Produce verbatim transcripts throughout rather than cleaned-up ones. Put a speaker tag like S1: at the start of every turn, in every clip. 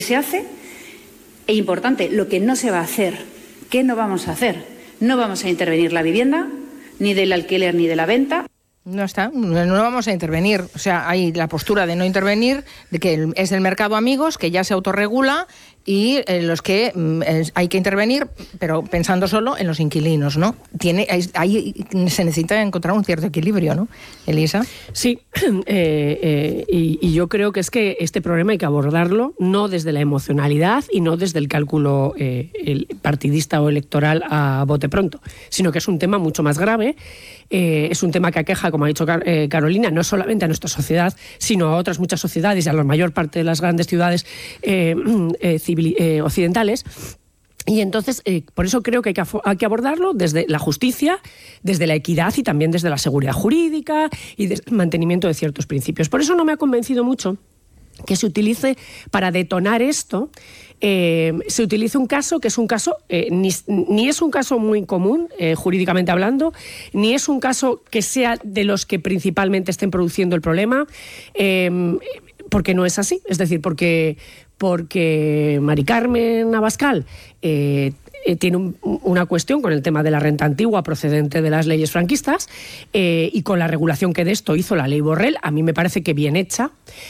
S1: se hace e importante, lo que no se va a hacer. ¿Qué no vamos a hacer? No vamos a intervenir la vivienda, ni del alquiler ni de la venta.
S2: No está, no vamos a intervenir. O sea, hay la postura de no intervenir, de que es el mercado, amigos, que ya se autorregula y en los que mm, es, hay que intervenir, pero pensando solo en los inquilinos, ¿no? Tiene, hay, hay, se necesita encontrar un cierto equilibrio, ¿no, Elisa?
S3: Sí, eh, eh, y, y yo creo que es que este problema hay que abordarlo no desde la emocionalidad y no desde el cálculo eh, el partidista o electoral a bote pronto, sino que es un tema mucho más grave. Eh, es un tema que aqueja, como ha dicho Car- eh, Carolina, no solamente a nuestra sociedad, sino a otras muchas sociedades y a la mayor parte de las grandes ciudades eh, eh, civil, eh, occidentales. Y entonces, eh, por eso creo que hay, que hay que abordarlo desde la justicia, desde la equidad y también desde la seguridad jurídica y desde el mantenimiento de ciertos principios. Por eso no me ha convencido mucho que se utilice para detonar esto, eh, se utilice un caso que es un caso, eh, ni, ni es un caso muy común, eh, jurídicamente hablando, ni es un caso que sea de los que principalmente estén produciendo el problema, eh, porque no es así. Es decir, porque, porque Mari Carmen Abascal eh, Eh, tiene un, una cuestión con el tema de la renta antigua procedente de las leyes franquistas eh, y con la regulación que de esto hizo la ley Borrell, a mí me parece que bien hecha,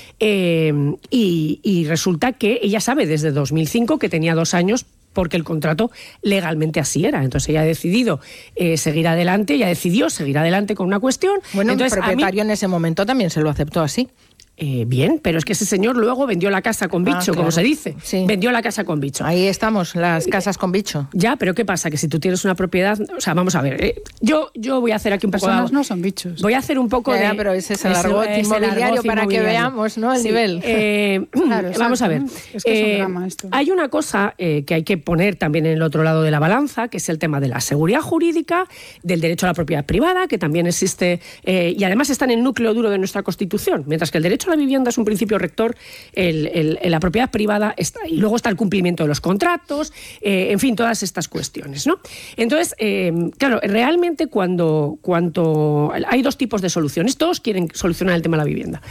S3: eh, y, y resulta que ella sabe desde dos mil cinco que tenía dos años porque el contrato legalmente así era. Entonces ella ha decidido eh, seguir adelante, ella decidió seguir adelante con una cuestión.
S2: Bueno,
S3: entonces,
S2: el propietario
S3: a mí,
S2: en ese momento también se lo aceptó así.
S3: Eh, bien, pero es que ese señor luego vendió la casa con bicho, ah, claro, como se dice.
S2: Sí.
S3: Vendió la casa con bicho.
S2: Ahí estamos, las casas con bicho.
S3: Ya, pero ¿qué pasa? Que si tú tienes una propiedad... O sea, vamos a ver. Eh, yo, yo voy a hacer aquí un poco...
S4: Personas no son bichos.
S3: Voy a hacer un poco
S2: ya,
S3: de...
S2: pero ese es el argot inmobiliario para que veamos, ¿no? El
S3: sí.
S2: nivel.
S3: Eh, claro, vamos a ver.
S4: Es que es un
S3: eh,
S4: drama esto.
S3: Hay una cosa eh, que hay que poner también en el otro lado de la balanza, que es el tema de la seguridad jurídica, del derecho a la propiedad privada, que también existe... Eh, y además está en el núcleo duro de nuestra Constitución. Mientras que el derecho a la vivienda es un principio rector, el, el, el, la propiedad privada está, y luego está el cumplimiento de los contratos, eh, en fin, todas estas cuestiones, ¿no? Entonces, eh, claro, realmente cuando, cuando hay dos tipos de soluciones, todos quieren solucionar el tema de la vivienda,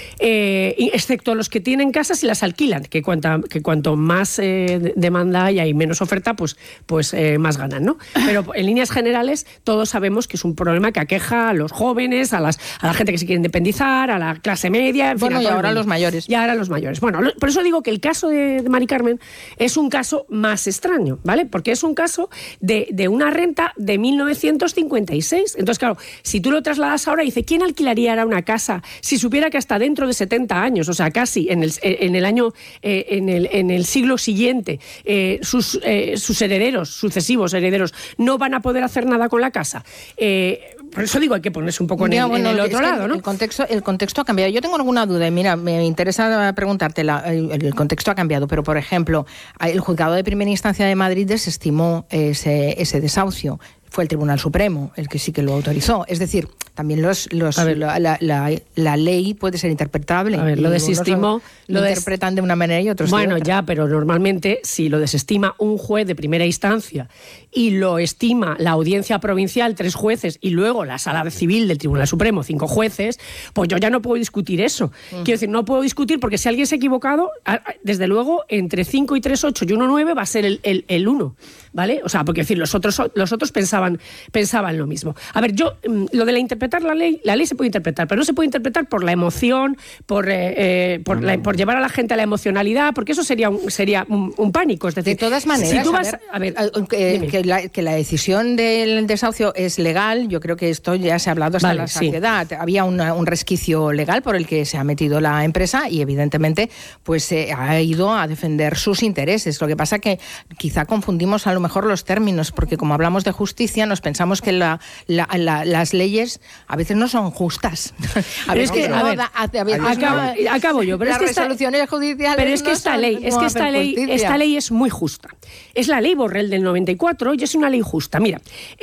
S3: eh, excepto los que tienen casas y las alquilan, que, cuanta, que cuanto más eh, demanda hay y menos oferta, pues, pues eh, más ganan, ¿no? Pero en líneas generales todos sabemos que es un problema que aqueja a los jóvenes, a, las, a la gente que se quiere independizar, a la clase media, en fin,
S2: bueno,
S3: a
S2: y ahora a los mayores.
S3: Y ahora los mayores. Bueno, lo, por eso digo que el caso de, de Mari Carmen es un caso más extraño, ¿vale? Porque es un caso de, de una renta de mil novecientos cincuenta y seis. Entonces, claro, si tú lo trasladas ahora, dice, ¿quién alquilaría ahora una casa si supiera que hasta dentro de setenta años, o sea, casi en el, en el año, eh, en, el, en el siglo siguiente, eh, sus, eh, sus herederos, sucesivos herederos, no van a poder hacer nada con la casa? Eh, por eso digo, hay que ponerse un poco en,
S2: ya,
S3: el,
S2: bueno,
S3: en el otro lado, ¿no?
S2: El contexto, el contexto ha cambiado. Yo tengo alguna duda, y mira, me interesa preguntarte, el, el contexto ha cambiado, pero por ejemplo, el juzgado de primera instancia de Madrid desestimó ese, ese desahucio. Fue el Tribunal Supremo el que sí que lo autorizó. Es decir, también los, los ver, la, la, la, la ley puede ser interpretable.
S3: A ver, lo desestimó.
S2: Lo, lo interpretan de una manera y otros
S3: bueno,
S2: de otra.
S3: Ya, pero normalmente si lo desestima un juez de primera instancia y lo estima la audiencia provincial, tres jueces, y luego la sala civil del Tribunal Supremo, cinco jueces, pues yo ya no puedo discutir eso. Uh-huh. Quiero decir, no puedo discutir porque si alguien se ha equivocado, desde luego, entre cinco y tres, ocho y uno, nueve va a ser el, el, el uno, ¿vale? O sea, porque decir, los otros, los otros pensaban, pensaban lo mismo. A ver, yo, lo de la interpretar la ley, la ley se puede interpretar, pero no se puede interpretar por la emoción, por, eh, eh, por, la, por llevar a la gente a la emocionalidad, porque eso sería un, sería un, un pánico. Es decir,
S2: de todas maneras,
S3: si tú vas,
S2: a ver, a ver que, que, la, que la decisión del desahucio es legal, yo creo que esto ya se ha hablado hasta vale, la saciedad. Sí. Había una, un resquicio legal por el que se ha metido la empresa y evidentemente pues eh, ha ido a defender sus intereses. Lo que pasa que quizá confundimos a lo mejor los términos, porque como hablamos de justicia nos pensamos que la, la, la, las leyes a veces no son justas.
S3: A ver, es que, a ver, a, a ver acabo, no, acabo yo, pero
S2: las
S3: es que
S2: resoluciones
S3: esta,
S2: judiciales
S3: pero es que
S2: no
S3: esta
S2: son,
S3: ley, es que esta ley, justicia. esta ley es muy justa. Es la ley Borrell del noventa y cuatro y es una ley justa. Mira,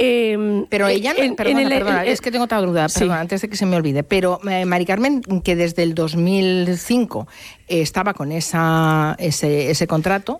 S3: eh,
S2: pero ella, no,
S3: en,
S2: perdona,
S3: en el,
S2: perdona,
S3: el,
S2: es que tengo otra duda,
S3: sí.
S2: perdona, antes de que se me olvide. Pero eh, Mari Carmen, que desde el dos mil cinco eh, estaba con esa ese, ese contrato.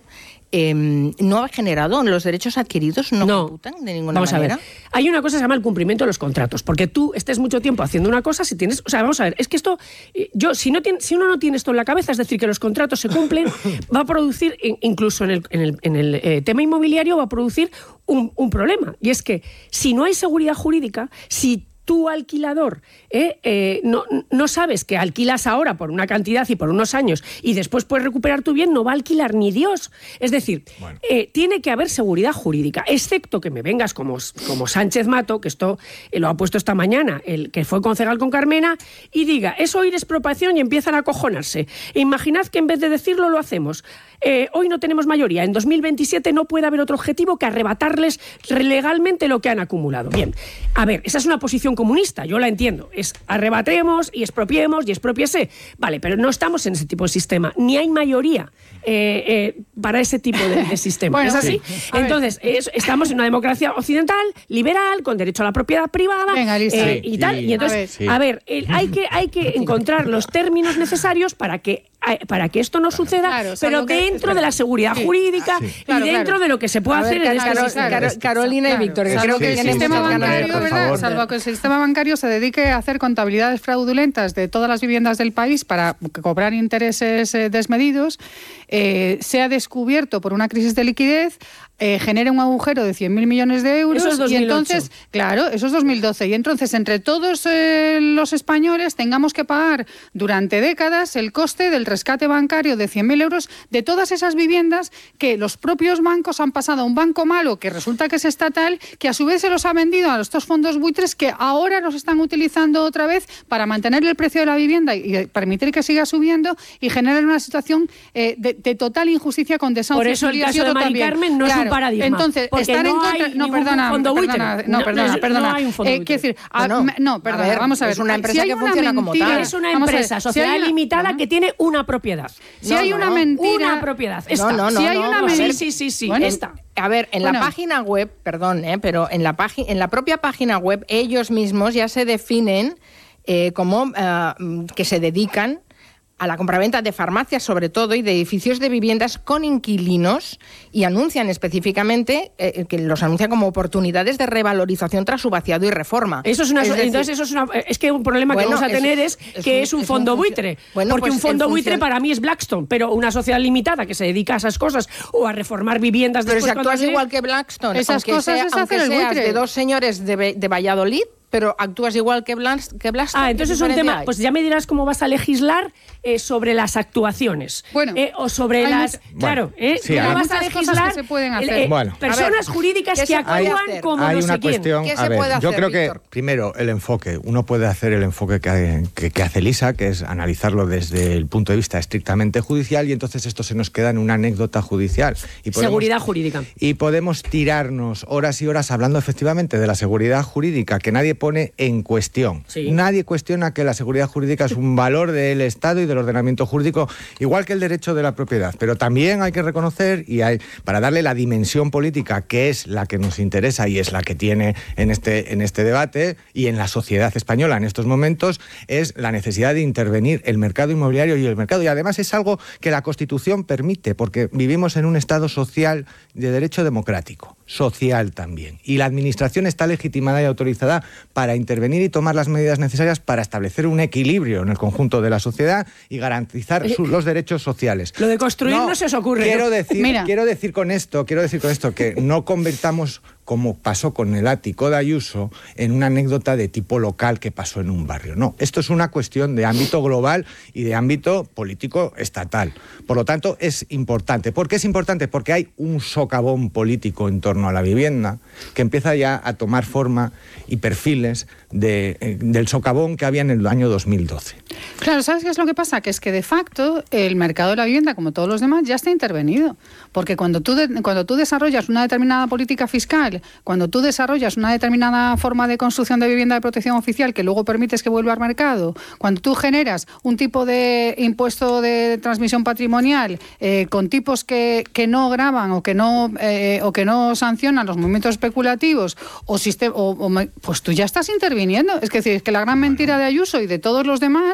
S2: eh, no ha generado, los derechos adquiridos no,
S3: no
S2: computan de ninguna
S3: vamos
S2: manera.
S3: A ver. Hay una cosa que se llama el cumplimiento de los contratos, porque tú estés mucho tiempo haciendo una cosa, si tienes, o sea, vamos a ver, es que esto, yo si no tiene, si uno no tiene esto en la cabeza, es decir, que los contratos se cumplen, va a producir, incluso en el, en el, en el eh, tema inmobiliario, va a producir un, un problema, y es que si no hay seguridad jurídica, si tú, alquilador, eh, eh, no, no sabes que alquilas ahora por una cantidad y por unos años y después puedes recuperar tu bien, no va a alquilar ni Dios. Es decir, bueno. eh, tiene que haber seguridad jurídica, excepto que me vengas como, como Sánchez Mato, que esto eh, lo ha puesto esta mañana, el que fue concejal con Carmena, y diga, es oír expropiación y empiezan a acojonarse. E imaginad que en vez de decirlo lo hacemos. Eh, hoy no tenemos mayoría, en dos mil veintisiete no puede haber otro objetivo que arrebatarles legalmente lo que han acumulado. Bien, a ver, esa es una posición comunista, yo la entiendo, es arrebatemos y expropiemos y expropiese, vale, pero no estamos en ese tipo de sistema, ni hay mayoría eh, eh, para ese tipo de, de sistema. Bueno, ¿es así? Sí. Entonces, es, estamos en una democracia occidental, liberal, con derecho a la propiedad privada.
S4: Venga,
S3: eh,
S4: sí,
S3: y tal,
S4: sí.
S3: y entonces, a ver, sí. a ver eh, hay, que, hay que encontrar los términos necesarios para que para que esto no suceda, claro, pero que dentro de la seguridad sí. jurídica ah, sí. y claro, dentro claro. de lo que se puede a hacer ver, en este
S2: Caro,
S3: sistema.
S2: Caro, Carolina claro. y Víctor,
S4: salvo
S2: creo
S4: que
S2: que
S4: el
S2: sí,
S4: sistema
S2: sí,
S4: bancario,
S2: por
S4: ¿verdad?
S2: favor.
S4: Salvo que el sistema bancario se dedique a hacer contabilidades fraudulentas de todas las viviendas del país para cobrar intereses eh, desmedidos, eh, sea descubierto por una crisis de liquidez, eh, genere un agujero de cien mil millones de euros.
S3: Eso es dos mil ocho.
S4: Y entonces, claro, eso es dos mil doce. Y entonces, entre todos eh, los españoles, tengamos que pagar durante décadas el coste del rescate bancario de cien mil euros de todas esas viviendas que los propios bancos han pasado a un banco malo, que resulta que es estatal, que a su vez se los ha vendido a estos fondos buitres que ahora los están utilizando otra vez para mantener el precio de la vivienda y permitir que siga subiendo y generar una situación eh, de, de total injusticia con desahucios.
S3: Por eso el caso de Mari Carmen no claro. es un paradigma.
S4: Entonces, estar
S3: no
S4: en contra...
S3: hay
S4: No, perdona,
S3: fondo
S4: perdona, no, no, perdona,
S3: no,
S4: perdona.
S3: No hay un fondo
S4: eh, quiero decir, a,
S2: no,
S4: no, perdona, a ver, vamos a ver.
S2: Es una empresa
S4: si
S2: que funciona
S4: mentira,
S2: como tal.
S3: Es una empresa, ver, sociedad si una, limitada, ¿no? que tiene una propiedad.
S4: Si no, hay una no, mentira...
S3: Una propiedad. Esta.
S2: No, no, no.
S4: Si hay
S2: no,
S4: una
S2: no,
S4: mentira...
S3: Sí, sí, sí,
S2: bueno,
S3: esta.
S2: A ver, en bueno. la página web, perdón, eh, pero en la, en la propia página web ellos mismos ya se definen eh, como uh, que se dedican a la compraventa de farmacias sobre todo y de edificios de viviendas con inquilinos y anuncian específicamente eh, que los anuncian como oportunidades de revalorización tras su vaciado y reforma.
S3: Eso es una,
S2: es decir,
S3: entonces eso es una, es que un problema bueno, que vamos a tener es, es que es un, es un fondo es un buitre, bueno, porque pues un fondo buitre para mí es Blackstone, pero una sociedad limitada que se dedica a esas cosas o a reformar viviendas.
S2: Pero si actúas
S3: se...
S2: igual que Blackstone,
S4: esas
S2: aunque
S4: cosas
S2: sea,
S4: es
S2: aunque
S4: hacer el
S2: seas
S4: buitre.
S2: de dos señores de, de Valladolid, pero actúas igual que Blas, que Blackstone.
S3: Ah, entonces es un tema, hay? Pues ya me dirás cómo vas a legislar eh, sobre las actuaciones.
S4: Bueno,
S3: eh, o sobre las...
S4: Mucho,
S3: claro,
S4: bueno,
S3: eh,
S4: sí,
S3: ¿cómo
S4: hay
S3: vas a legislar
S4: que se pueden hacer.
S3: Eh,
S5: bueno,
S3: personas
S2: ver,
S3: jurídicas que actúan
S2: hacer?
S3: como
S5: hay
S3: no
S5: una
S3: sé
S5: cuestión,
S3: quién?
S2: ¿Qué se
S5: a ver,
S2: puede hacer,
S5: yo creo
S2: Víctor?
S5: que primero el enfoque, uno puede hacer el enfoque que, que, que hace Lisa, que es analizarlo desde el punto de vista estrictamente judicial y entonces esto se nos queda en una anécdota judicial. Y podemos,
S3: seguridad jurídica.
S5: Y podemos tirarnos horas y horas hablando efectivamente de la seguridad jurídica, que nadie pone en cuestión.
S3: Sí.
S5: Nadie cuestiona que la seguridad jurídica es un valor del Estado y del ordenamiento jurídico, igual que el derecho de la propiedad. Pero también hay que reconocer, y hay, para darle la dimensión política, que es la que nos interesa y es la que tiene en este, en este debate y en la sociedad española en estos momentos, es la necesidad de intervenir el mercado inmobiliario y el mercado. Y además es algo que la Constitución permite, porque vivimos en un Estado social de derecho democrático, social también. Y la Administración está legitimada y autorizada para intervenir y tomar las medidas necesarias para establecer un equilibrio en el conjunto de la sociedad y garantizar su, los derechos sociales.
S3: Lo de construir no, no se os ocurre.
S5: Quiero
S3: ¿no?
S5: decir,
S4: Mira.
S5: quiero decir con esto, quiero decir con esto que no convertamos, como pasó con el ático de Ayuso, en una anécdota de tipo local que pasó en un barrio. No, esto es una cuestión de ámbito global y de ámbito político estatal. Por lo tanto, es importante. ¿Por qué es importante? Porque hay un socavón político en torno a la vivienda que empieza ya a tomar forma y perfiles de, eh, del socavón que había en el año dos mil doce.
S4: Claro, ¿sabes qué es lo que pasa? Que es que de facto el mercado de la vivienda, como todos los demás, ya está intervenido. Porque cuando tú, de, cuando tú desarrollas una determinada política fiscal, cuando tú desarrollas una determinada forma de construcción de vivienda de protección oficial que luego permites que vuelva al mercado, cuando tú generas un tipo de impuesto de transmisión patrimonial eh, con tipos que, que no gravan o que no, eh, o que no sancionan los movimientos especulativos, o, sistema, o, o pues tú ya estás interviniendo. Es decir, es que la gran mentira de Ayuso y de todos los demás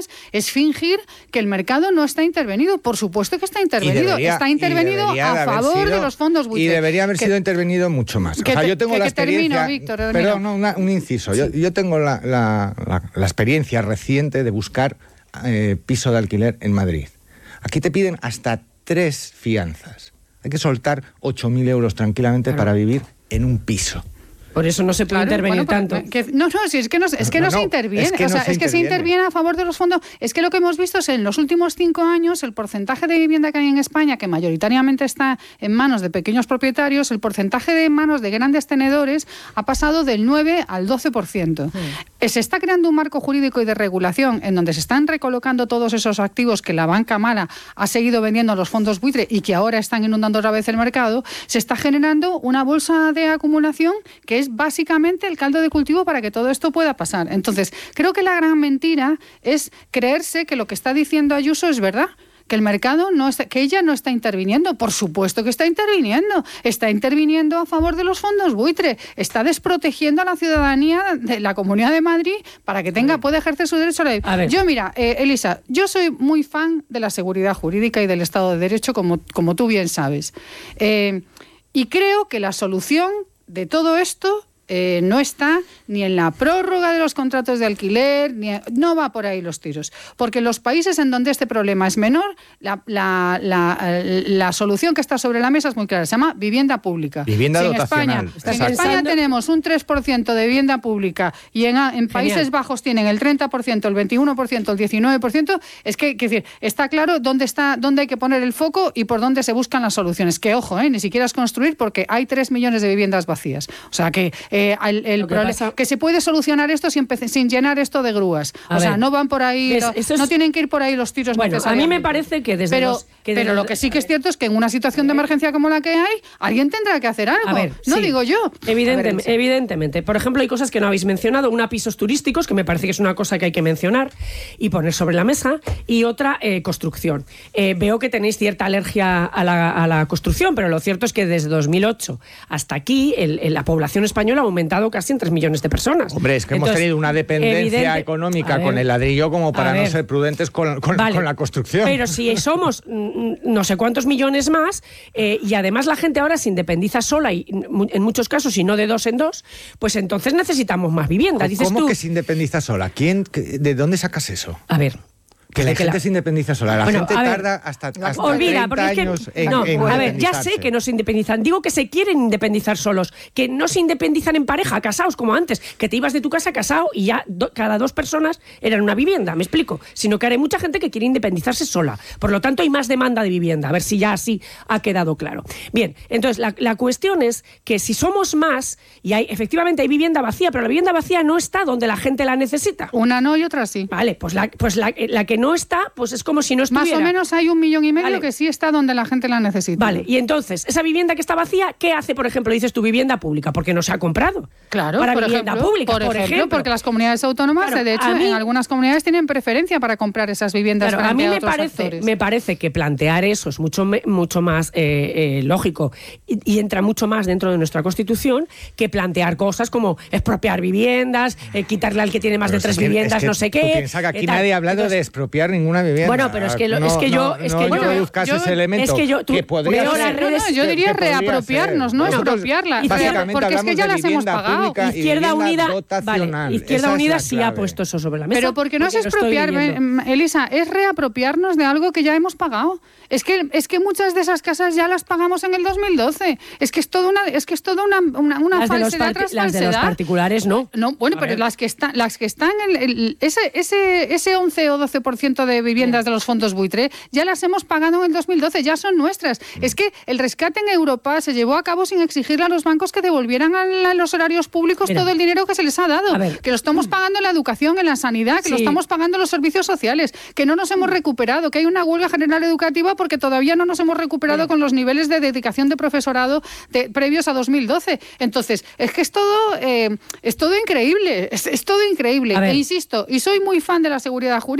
S4: años es fingir que el mercado no está intervenido. Por supuesto que está intervenido. Debería, está intervenido a favor sido, de los fondos buitre.
S5: Y debería haber que, sido intervenido mucho más.
S4: Que,
S5: o sea, yo tengo
S4: que,
S5: la
S4: que
S5: experiencia...
S4: Termino, Víctor,
S5: perdón, no, una, un inciso. Yo, yo tengo la, la, la, la experiencia reciente de buscar eh, piso de alquiler en Madrid. Aquí te piden hasta tres fianzas. Hay que soltar ocho mil euros tranquilamente claro. para vivir en un piso.
S3: Por eso no se puede claro, intervenir bueno, tanto.
S4: Que, no, no, si es que no, es que no, no se interviene. Es que, o sea, no se, es que interviene. se interviene a favor de los fondos. Es que lo que hemos visto es en los últimos cinco años, el porcentaje de vivienda que hay en España, que mayoritariamente está en manos de pequeños propietarios, el porcentaje de manos de grandes tenedores ha pasado del nueve al doce por ciento. Sí. Se está creando un marco jurídico y de regulación en donde se están recolocando todos esos activos que la banca mala ha seguido vendiendo a los fondos buitre y que ahora están inundando otra vez el mercado. Se está generando una bolsa de acumulación que es básicamente el caldo de cultivo para que todo esto pueda pasar. Entonces, creo que la gran mentira es creerse que lo que está diciendo Ayuso es verdad, que el mercado no está, que ella no está interviniendo. Por supuesto que está interviniendo. Está interviniendo a favor de los fondos buitre. Está desprotegiendo a la ciudadanía de la Comunidad de Madrid para que tenga, pueda ejercer su derecho a la vida. Yo, mira, eh, Elisa, yo soy muy fan de la seguridad jurídica y del Estado de Derecho, como, como tú bien sabes. Eh, y creo que la solución de todo esto eh, no está ni en la prórroga de los contratos de alquiler, ni a, no va por ahí los tiros. Porque en los países en donde este problema es menor, la, la, la, la solución que está sobre la mesa es muy clara. Se llama vivienda pública.
S5: Vivienda
S4: si
S5: dotacional.
S4: En España, si en España tenemos un tres por ciento de vivienda pública y en, en Países Bajos tienen el treinta por ciento, el veintiuno por ciento, el diecinueve por ciento, es que, que decir, está claro dónde, está, dónde hay que poner el foco y por dónde se buscan las soluciones. Que, ojo, eh, ni siquiera es construir porque hay tres millones de viviendas vacías. O sea, que... Eh, el, el que, pasa... que se puede solucionar esto sin, sin llenar esto de grúas. A o ver, sea, no van por ahí, no, es... no tienen que ir por ahí los tiros
S3: bueno, necesariamente. A mí me parece que desde
S4: pero,
S3: los... Que
S4: pero
S3: desde
S4: lo que sí que es cierto es que en una situación de emergencia como la que hay, alguien tendrá que hacer algo.
S3: A ver,
S4: no
S3: sí.
S4: digo yo.
S3: Evidente,
S4: ver,
S3: evidentemente. Por ejemplo, hay cosas que no habéis mencionado. Una, pisos turísticos, que me parece que es una cosa que hay que mencionar y poner sobre la mesa. Y otra, eh, construcción. Eh, veo que tenéis cierta alergia a la, a la construcción, pero lo cierto es que desde dos mil ocho hasta aquí el, el, la población española ha aumentado casi en tres millones de personas.
S5: Hombre, es que
S3: Entonces,
S5: hemos tenido una dependencia
S3: evidente,
S5: económica con el ladrillo como para
S3: ver,
S5: no ser prudentes con, con, vale, con la construcción.
S3: Pero si somos no sé cuántos millones más eh, y además la gente ahora se independiza sola y en muchos casos y no de dos en dos, pues entonces necesitamos más vivienda. Dices
S5: ¿Cómo
S3: tú,
S5: que se independiza sola? ¿Quién, ¿De dónde sacas eso?
S3: A ver...
S5: Que la que gente la... se independiza sola. La bueno, gente
S3: ver,
S5: tarda hasta, hasta
S3: olvida,
S5: treinta
S3: es que,
S5: años en,
S3: no,
S5: en
S3: a ver, ya sé que no se independizan. Digo que se quieren independizar solos. Que no se independizan en pareja, casados como antes. Que te ibas de tu casa casado y ya do, cada dos personas eran una vivienda. ¿Me explico? Sino que hay mucha gente que quiere independizarse sola. Por lo tanto, hay más demanda de vivienda. A ver si ya así ha quedado claro. Bien, entonces la, la cuestión es que si somos más y hay efectivamente hay vivienda vacía, pero la vivienda vacía no está donde la gente la necesita.
S4: Una no y otra sí.
S3: Vale, pues la, pues la, la que no está, pues es como si no estuviera.
S4: Más o menos hay un millón y medio vale. que sí está donde la gente la necesita.
S3: Vale, y entonces, esa vivienda que está vacía, ¿qué hace, por ejemplo? Dices tu vivienda pública, porque no se ha comprado.
S4: Claro,
S3: para
S4: por
S3: vivienda
S4: ejemplo,
S3: pública, por,
S4: por, ejemplo,
S3: ejemplo.
S4: Porque las comunidades autónomas,
S3: claro,
S4: de hecho,
S3: mí,
S4: en algunas comunidades tienen preferencia para comprar esas viviendas
S3: claro,
S4: frente
S3: a mí
S4: a
S3: me
S4: otros
S3: parece,
S4: actores.
S3: me parece que plantear eso es mucho, mucho más eh, eh, lógico y, y entra mucho más dentro de nuestra Constitución que plantear cosas como expropiar viviendas, eh, quitarle al que tiene más pero de tres que, viviendas, es que no sé qué.
S5: Piensa que aquí eh, nadie ha hablado Entonces, de expropiar ninguna vivienda.
S3: Bueno, pero es que, lo,
S5: no,
S3: es que yo...
S5: No,
S3: es
S5: no
S3: que yo,
S5: introduzcas ese elemento
S3: es que yo, tú,
S5: que podría
S3: veo
S5: ser,
S3: las redes,
S4: no, no, yo diría reapropiarnos, no expropiarla.
S5: Básicamente
S4: porque es que ya las hemos pagado.
S3: Izquierda Unida, vale, Izquierda Unida sí ha puesto eso sobre la mesa.
S4: Pero porque no es expropiar, Elisa, es reapropiarnos de algo que ya hemos pagado. Es que, es que muchas de esas casas ya las pagamos en el dos mil doce. Es que es toda una, es que es toda una, una, una
S3: las
S4: falsedad
S3: de
S4: tras
S3: Las
S4: falsedad.
S3: de los particulares no.
S4: No, bueno, pero las que están, las que están en el, ese, ese, ese once o doce por ciento de viviendas de los fondos buitre ya las hemos pagado en el dos mil doce, ya son nuestras. Mm. Es que el rescate en Europa se llevó a cabo sin exigirle a los bancos que devolvieran a los horarios públicos Mira, todo el dinero que se les ha dado. Que lo estamos pagando en la educación, en la sanidad, que sí. lo estamos pagando en los servicios sociales, que no nos hemos recuperado, que hay una huelga general educativa porque todavía no nos hemos recuperado Mira. con los niveles de dedicación de profesorado de, previos a dos mil doce. Entonces, es que es todo, eh, es todo increíble, es, es todo increíble. E insisto, y soy muy fan de la seguridad jurídica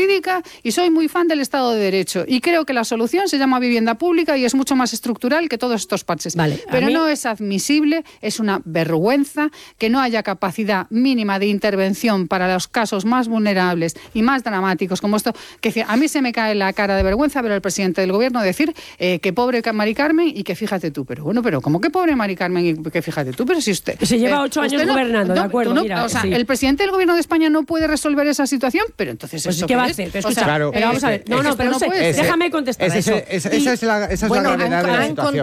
S4: y soy muy fan del Estado de Derecho. Y creo que la solución se llama vivienda pública y es mucho más estructural que todos estos parches.
S3: Vale,
S4: Pero
S3: mí...
S4: no es admisible, es una vergüenza que no haya capacidad mínima de intervención para los casos más vulnerables y más dramáticos como esto, que a mí se me cae la cara de vergüenza ver al presidente del gobierno decir eh, que pobre Mari Carmen y que fíjate tú. Pero bueno, pero ¿cómo que pobre Mari Carmen y que fíjate tú? Pero si usted...
S3: Se lleva ocho
S4: eh,
S3: años
S4: no,
S3: gobernando,
S4: no,
S3: de acuerdo,
S4: no,
S3: mira.
S4: O sea,
S3: sí.
S4: el presidente del gobierno de España no puede resolver esa situación, pero entonces
S3: pues
S4: ¿eso
S3: ¿qué va a
S4: es?
S3: hacer? Pero,
S4: O sea,
S3: escucha,
S5: claro,
S3: pero vamos a ver. No, no, pero no sé, déjame contestar
S5: ese,
S3: eso.
S5: ese, esa, esa es la, esa es
S2: bueno,
S5: la gravedad de la
S2: han
S5: situación.